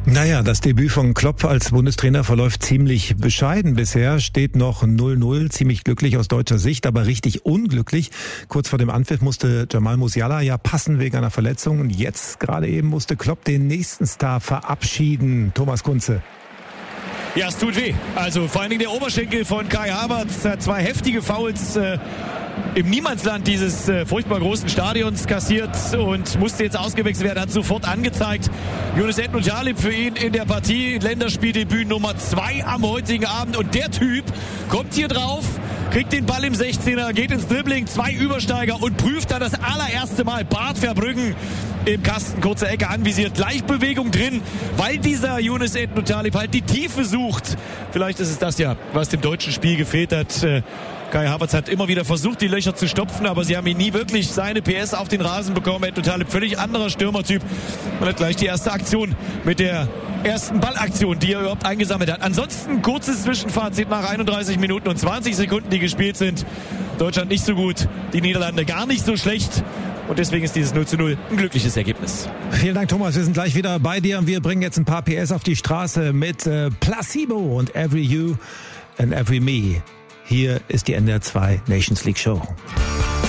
Naja, das Debüt von Klopp als Bundestrainer verläuft ziemlich bescheiden bisher. Steht noch 0-0, ziemlich glücklich aus deutscher Sicht, aber richtig unglücklich. Kurz vor dem Anpfiff musste Jamal Musiala ja passen wegen einer Verletzung. Und jetzt gerade eben musste Klopp den nächsten Star verabschieden. Thomas Kunze. Ja, es tut weh. Also vor allen Dingen der Oberschenkel von Kai Havertz hat 2 heftige Fouls im Niemandsland dieses furchtbar großen Stadions kassiert und musste jetzt ausgewechselt werden, hat sofort angezeigt. Yunus Talip für ihn in der Partie, Länderspieldebüt Nummer 2 am heutigen Abend und der Typ kommt hier drauf, kriegt den Ball im 16er, geht ins Dribbling, 2 Übersteiger und prüft dann das allererste Mal Bart Verbruggen im Kasten, kurze Ecke anvisiert, Gleichbewegung drin, weil dieser Yunus Talip halt die Tiefe sucht. Vielleicht ist es das ja, was dem deutschen Spiel gefehlt hat. Kai Havertz hat immer wieder versucht, die Löcher zu stopfen, aber sie haben ihn nie wirklich seine PS auf den Rasen bekommen. Talip, völlig anderer Stürmertyp. Man hat gleich die erste Aktion mit der ersten Ballaktion, die er überhaupt eingesammelt hat. Ansonsten kurzes Zwischenfazit nach 31 Minuten und 20 Sekunden, die gespielt sind. Deutschland nicht so gut, die Niederlande gar nicht so schlecht. Und deswegen ist dieses 0:0 ein glückliches Ergebnis. Vielen Dank, Thomas. Wir sind gleich wieder bei dir. Wir bringen jetzt ein paar PS auf die Straße mit Placebo und Every You and Every Me. Hier ist die NDR 2 Nations League Show.